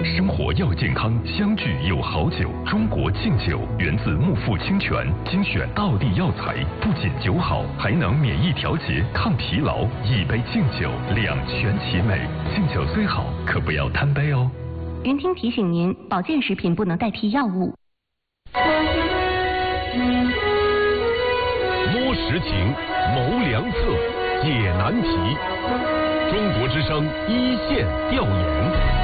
生活要健康，相聚有好酒。中国劲酒源自木富清泉，精选道地药材，不仅酒好，还能免疫调节、抗疲劳。一杯劲酒，两全其美。劲酒虽好，可不要贪杯哦。 云听提醒您，保健食品不能代替药物。 摸实情，谋良策，解难题。中国之声一线调研。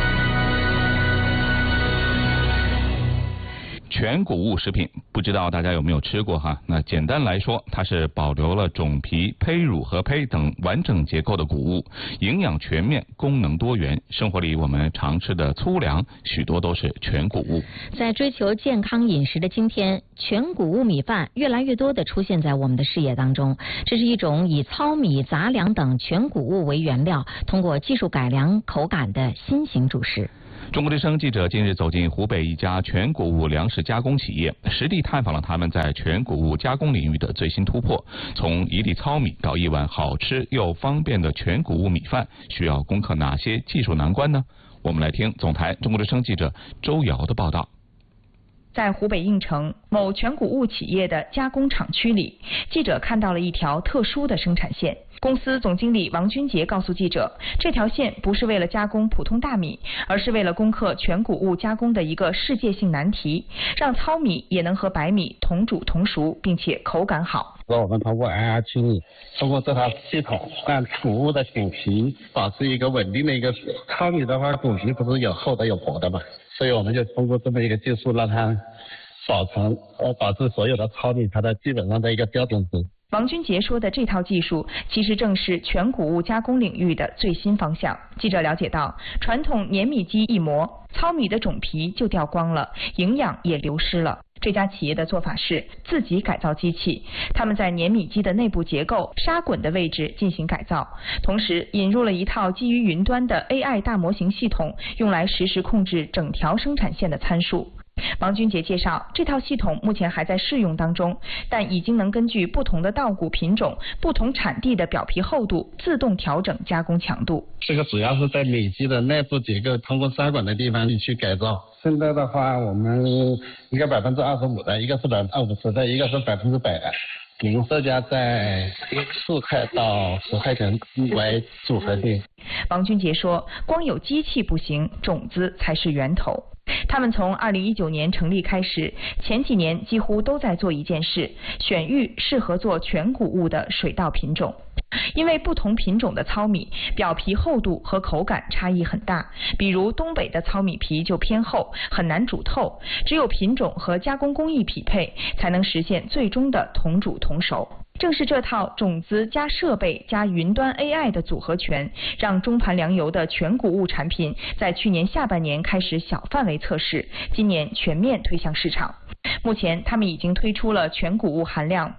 全谷物食品，不知道大家有没有吃过哈？那简单来说，它是保留了种皮、胚乳和胚等完整结构的谷物，营养全面，功能多元。生活里我们常吃的粗粮，许多都是全谷物。 在追求健康饮食的今天，全谷物米饭越来越多地出现在我们的视野当中。这是一种以糙米、杂粮等全谷物为原料，通过技术改良口感的新型主食。 中国之声记者近日走进湖北一家全谷物粮食加工企业，实地探访了他们在全谷物加工领域的最新突破。从一粒糙米到一碗好吃又方便的全谷物米饭，需要攻克哪些技术难关呢？我们来听总台中国之声记者周瑶的报道。 在湖北应城某全谷物企业的加工厂区里，记者看到了一条特殊的生产线。公司总经理王军杰告诉记者，这条线不是为了加工普通大米，而是为了攻克全谷物加工的一个世界性难题，让糙米也能和白米同煮同熟，并且口感好。 我们通过 IR 区域，通过这套系统，让谷物的果皮保持一个稳定的一个。糙米的话，果皮不是有厚的有薄的嘛，所以我们就通过这么一个技术，让它保持所有的糙米它的基本上的一个标准值。 王军杰说的这套技术，其实正是全谷物加工领域的最新方向。记者了解到，传统碾米机一磨，糙米的种皮就掉光了，营养也流失了。这家企业的做法是自己改造机器，他们在碾米机的内部结构、砂滚的位置进行改造，同时引入了一套基于云端的 AI 大模型系统，用来实时控制整条生产线的参数。王军杰介绍，这套系统目前还在试用当中，但已经能根据不同的稻谷品种、不同产地的表皮厚度自动调整加工强度。 这个主要是在米机的内部结构，通过砂管的地方去改造。现在的话，我们一个25%的，一个是50%的，一个是100%的。零售价在4块到10块钱为组合定。 王军杰说，光有机器不行，种子才是源头。他们从2019年成立开始，前几年几乎都在做一件事，选育适合做全谷物的水稻品种。因为不同品种的糙米表皮厚度和口感差异很大，比如东北的糙米皮就偏厚，很难煮透，只有品种和加工工艺匹配，才能实现最终的同煮同熟。正是这套种子加设备加云端 AI 的组合拳，让中盘粮油的全谷物产品在去年下半年开始小范围测试，今年全面推向市场。目前他们已经推出了全谷物含量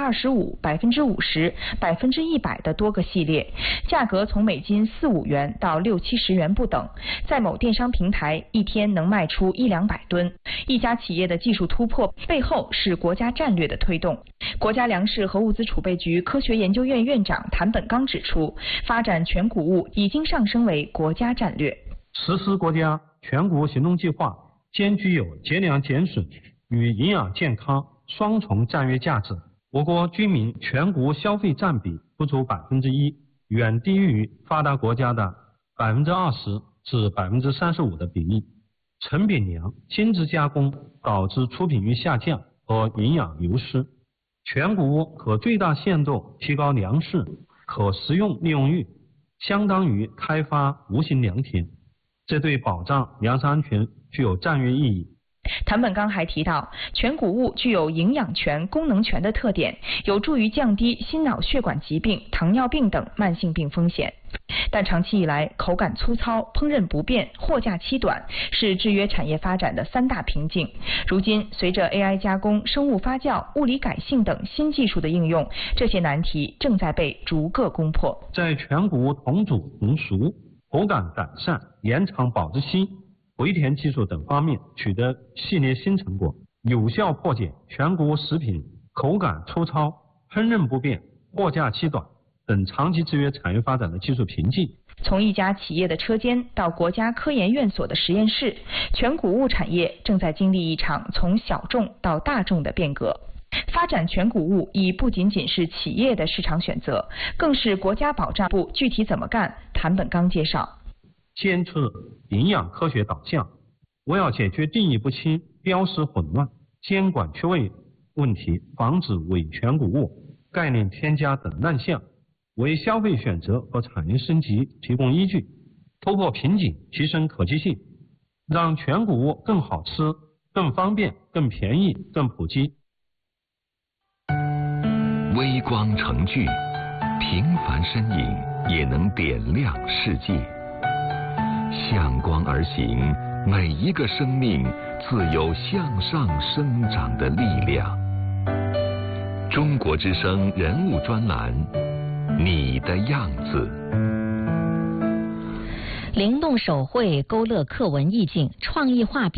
25%、50%、100%的多个系列，价格从每斤4-5元到60-70元不等，在某电商平台一天能卖出100-200吨。一家企业的技术突破背后是国家战略的推动。国家粮食和物资储备局科学研究院院长谭本刚指出，发展全谷物已经上升为国家战略。 实施国家全谷物行动计划，兼具有节粮减损与营养健康双重战略价值。我国居民全谷物消费占比不足1%，远低于发达国家的20%至35%的比例。成品粮精致加工导致出品率下降和营养流失。全谷物可最大限度提高粮食可食用利用率，相当于开发无形良田，这对保障粮食安全具有战略意义。 谭本刚还提到，全谷物具有营养全、功能全的特点，有助于降低心脑血管疾病、糖尿病等慢性病风险。但长期以来，口感粗糙、烹饪不便、货架期短是制约产业发展的3大瓶颈。如今，随着 AI 加工、生物发酵、物理改性等新技术的应用，这些难题正在被逐个攻破。 在全谷物同煮同熟、口感改善、延长保质期、回填技术等方面取得系列新成果，有效破解全谷物食品口感粗糙、烹饪不便、货架期短等长期制约产业发展的技术瓶颈。 从一家企业的车间到国家科研院所的实验室，全谷物产业正在经历一场从小众到大众的变革。发展全谷物已不仅仅是企业的市场选择，更是国家保障部具体怎么干。谭本刚介绍， 坚持营养科学导向，我要解决定义不清、标识混乱、监管缺位问题，防止伪全谷物、概念添加等乱象，为消费选择和产业升级提供依据，突破瓶颈，提升可及性，让全谷物更好吃、更方便、更便宜、更普及。 微光成炬，平凡身影也能点亮世界。向光而行，每一个生命自有向上生长的力量。中国之声人物专栏，你的样子。 灵动手绘勾勒课文意境，创意画笔。